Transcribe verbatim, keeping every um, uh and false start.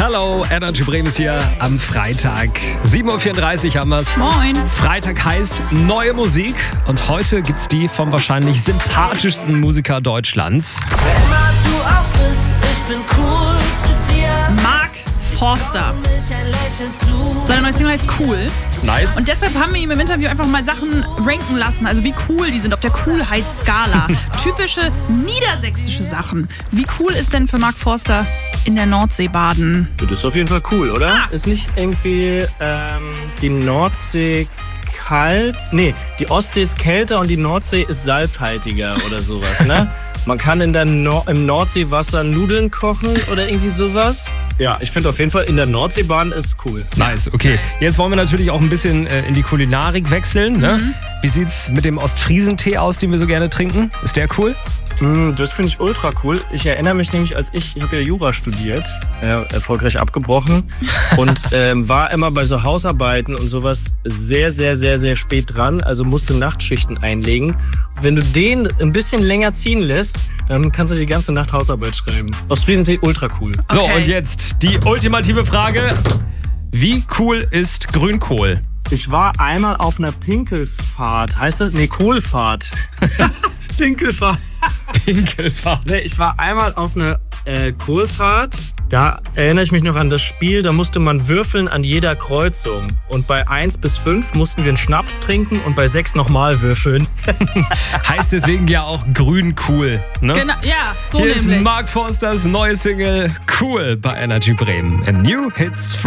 Hallo, Energy Bremen ist hier am Freitag. sieben Uhr vierunddreißig haben wir's. Moin. Freitag heißt neue Musik und heute gibt's die vom wahrscheinlich sympathischsten Musiker Deutschlands. Wer immer du auch bist, ich bin cool zu dir. Mark Forster. Seine neue Single heißt Cool. Nice. Und deshalb haben wir ihm im Interview einfach mal Sachen ranken lassen, also wie cool die sind auf der Coolheitsskala. Typische niedersächsische Sachen. Wie cool ist denn für Mark Forster in der Nordsee baden? Das ist auf jeden Fall cool, oder? Ah. Ist nicht irgendwie ähm, die Nordsee kalt? Nee, die Ostsee ist kälter und die Nordsee ist salzhaltiger oder sowas, ne? Man kann in der Nor- im Nordseewasser Nudeln kochen oder irgendwie sowas. Ja, ich finde auf jeden Fall, in der Nordseebahn ist cool. Nice, okay. Jetzt wollen wir natürlich auch ein bisschen äh, in die Kulinarik wechseln. Ne? Mhm. Wie sieht's mit dem Ostfriesentee aus, den wir so gerne trinken? Ist der cool? Mm, das finde ich ultra cool. Ich erinnere mich nämlich, als ich, ich habe ja Jura studiert, ja, erfolgreich abgebrochen und ähm, war immer bei so Hausarbeiten und sowas sehr, sehr, sehr, sehr spät dran. Also musste Nachtschichten einlegen. Wenn du den ein bisschen länger ziehen lässt, dann kannst du die ganze Nacht Hausarbeit schreiben. Ostfriesentee ultra cool. So, Okay. und jetzt die ultimative Frage. Wie cool ist Grünkohl? Ich war einmal auf einer Pinkelfahrt. Heißt das? Nee, Kohlfahrt. Pinkelfahrt. Pinkelfahrt. Nee, ich war einmal auf einer äh, Kohlfahrt. Da erinnere ich mich noch an das Spiel. Da musste man würfeln an jeder Kreuzung. Und bei eins bis fünf mussten wir einen Schnaps trinken und bei sechs nochmal würfeln. Heißt deswegen ja auch Grünkohl. Ne? Genau, ja, so Hier nämlich. ist Mark Forsters neue Single Cool bei Energy Bremen. Im New Hits